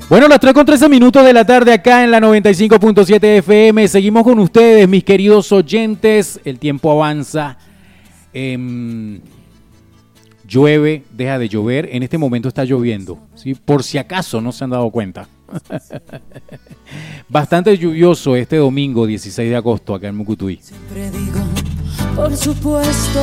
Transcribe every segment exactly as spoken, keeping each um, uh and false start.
Bueno, las tres con trece minutos de la tarde acá en la noventa y cinco punto siete F M. Seguimos con ustedes, mis queridos oyentes. El tiempo avanza. Eh, llueve, deja de llover. En este momento está lloviendo, ¿sí? Por si acaso no se han dado cuenta. Bastante lluvioso este domingo dieciséis de agosto acá en Mucutuí. Siempre digo, por supuesto,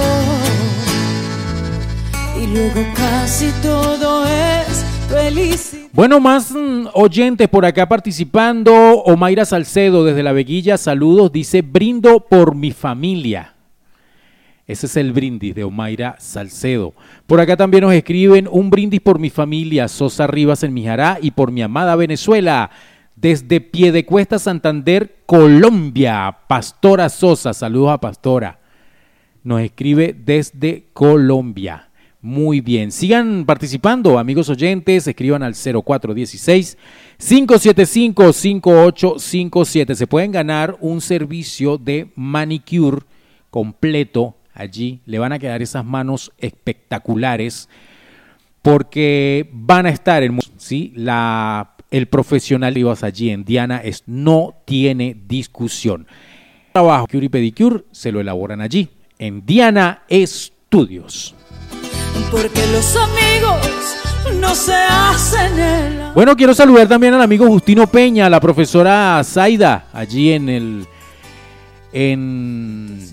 y luego casi todo es felicidad. Bueno, más mm, oyentes por acá participando. Omaira Salcedo desde La Veguilla, saludos, dice: brindo por mi familia. Ese es el brindis de Omaira Salcedo. Por acá también nos escriben: un brindis por mi familia, Sosa Rivas en Mijará, y por mi amada Venezuela, desde Piedecuesta, Santander, Colombia. Pastora Sosa, saludos a Pastora. Nos escribe desde Colombia. Muy bien, sigan participando, amigos oyentes, escriban al cero cuatro uno seis, cinco siete cinco, cinco ocho cinco siete. Se pueden ganar un servicio de manicure completo. Allí le van a quedar esas manos espectaculares porque van a estar en, ¿sí? La, el profesional ibas allí en Diana es, no tiene discusión. Trabajo Cure y Pedicure se lo elaboran allí en Diana Estudios. Porque los amigos no se hacen el... Bueno, quiero saludar también al amigo Justino Peña, a la profesora Zaida, allí en el en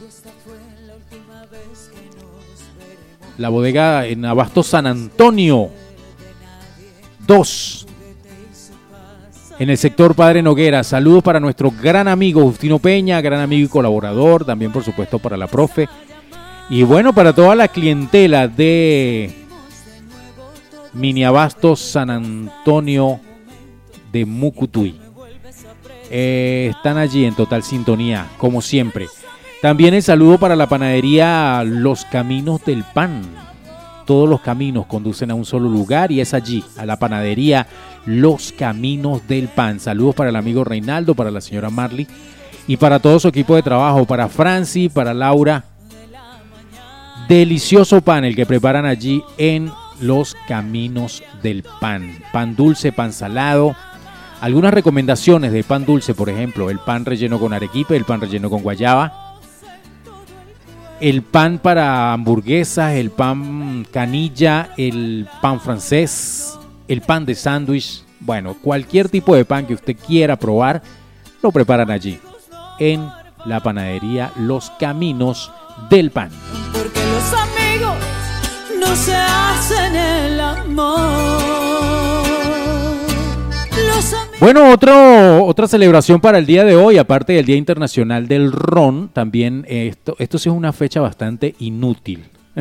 la bodega en Abasto San Antonio dos, en el sector Padre Noguera. Saludos para nuestro gran amigo Justino Peña, gran amigo y colaborador, también por supuesto para la profe. Y bueno, para toda la clientela de Mini Abastos San Antonio de Mucutuí. Eh, están allí en total sintonía, como siempre. También el saludo para la panadería Los Caminos del Pan. Todos los caminos conducen a un solo lugar y es allí, a la panadería Los Caminos del Pan. Saludos para el amigo Reinaldo, para la señora Marley y para todo su equipo de trabajo, para Franci, para Laura. Delicioso pan el que preparan allí en Los Caminos del Pan. Pan dulce, pan salado. Algunas recomendaciones de pan dulce, por ejemplo, el pan relleno con arequipe, el pan relleno con guayaba, el pan para hamburguesas, el pan canilla, el pan francés, el pan de sándwich. Bueno, cualquier tipo de pan que usted quiera probar, lo preparan allí en la panadería Los Caminos del Pan. Porque los amigos no se hacen el amor. Los amigos... Bueno, otro, otra celebración para el día de hoy, aparte del Día Internacional del Ron, también esto, esto sí es una fecha bastante inútil.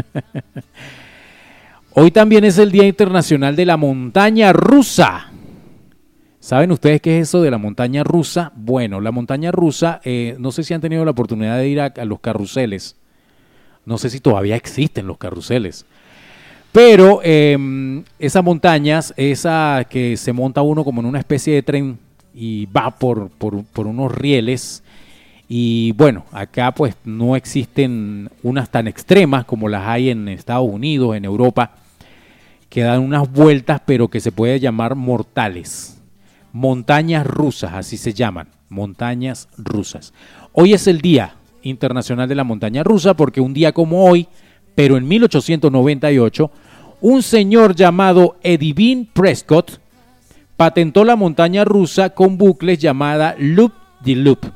Hoy también es el Día Internacional de la Montaña Rusa. ¿Saben ustedes qué es eso de la montaña rusa? Bueno, la montaña rusa, eh, no sé si han tenido la oportunidad de ir a, a los carruseles. No sé si todavía existen los carruseles. Pero eh, esas montañas, esa que se monta uno como en una especie de tren y va por, por, por unos rieles. Y bueno, acá pues no existen unas tan extremas como las hay en Estados Unidos, en Europa, que dan unas vueltas pero que se puede llamar mortales. Montañas rusas, así se llaman, montañas rusas. Hoy es el Día Internacional de la Montaña Rusa porque un día como hoy, pero en mil ochocientos noventa y ocho, un señor llamado Edwin Prescott patentó la montaña rusa con bucles llamada Loop de Loop.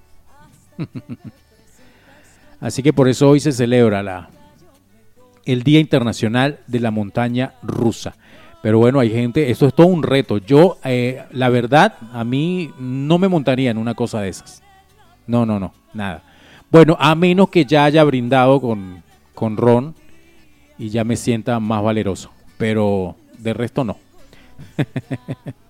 Así que por eso hoy se celebra la, el Día Internacional de la Montaña Rusa. Pero bueno, hay gente, esto es todo un reto. Yo, eh, la verdad, a mí no me montaría en una cosa de esas. No, no, no, nada. Bueno, a menos que ya haya brindado con, con ron y ya me sienta más valeroso. Pero de resto no.